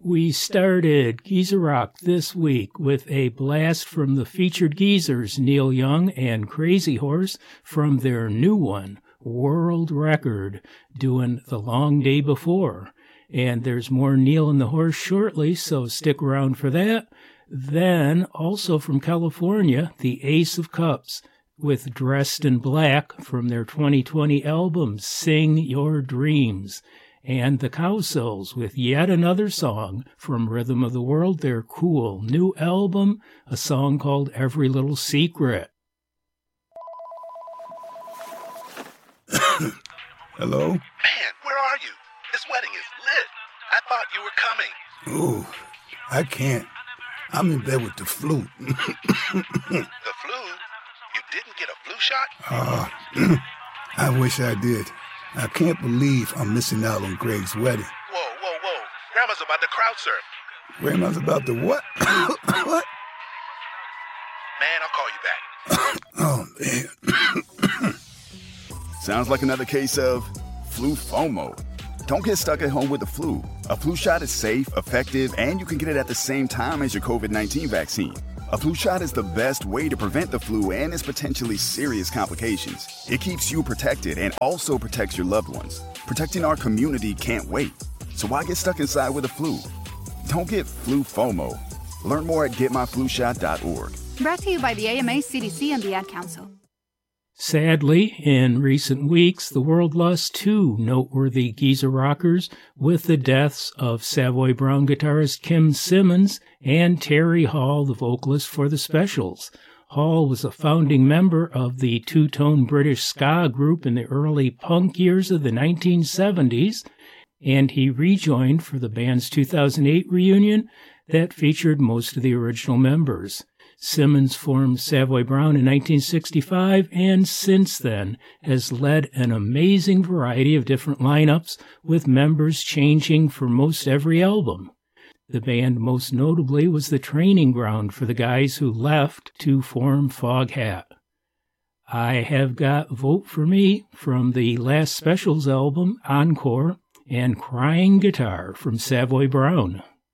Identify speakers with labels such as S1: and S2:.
S1: We started Geezer Rock this week with a blast from the featured geezers, Neil Young and Crazy Horse, from their new one, World Record, doing The Long Day Before. And there's more Neil and the Horse shortly, so stick around for that. Then, also from California, the Ace of Cups with Dressed in Black from their 2020 album, Sing Your Dreams. And the Cowsills with yet another song from Rhythm of the World, their cool new album, a song called Every Little Secret.
S2: Hello?
S3: Man, where are you? This wedding is lit. I thought you were coming.
S2: Oh, I can't. I'm in bed with the flu.
S3: The flu? You didn't get a flu shot?
S2: I wish I did. I can't believe I'm missing out on Greg's wedding.
S3: Whoa. Grandma's about to crowd surf.
S2: Grandma's about to what? What?
S3: Man, I'll call you back.
S2: Oh, man.
S4: Sounds like another case of flu FOMO. Don't get stuck at home with the flu. A flu shot is safe, effective, and you can get it at the same time as your COVID-19 vaccine. A flu shot is the best way to prevent the flu and its potentially serious complications. It keeps you protected and also protects your loved ones. Protecting our community can't wait. So why get stuck inside with the flu? Don't get flu FOMO. Learn more at getmyflushot.org.
S5: Brought to you by the AMA, CDC, and the Ad Council.
S1: Sadly, in recent weeks, the world lost two noteworthy geezer rockers with the deaths of Savoy Brown guitarist Kim Simmons and Terry Hall, the vocalist for the Specials. Hall was a founding member of the two-tone British ska group in the early punk years of the 1970s, and he rejoined for the band's 2008 reunion that featured most of the original members. Simmons formed Savoy Brown in 1965 and since then has led an amazing variety of different lineups with members changing for most every album. The band most notably was the training ground for the guys who left to form Foghat. I have got Vote For Me from the last Specials album, Encore, and Crying Guitar from Savoy Brown.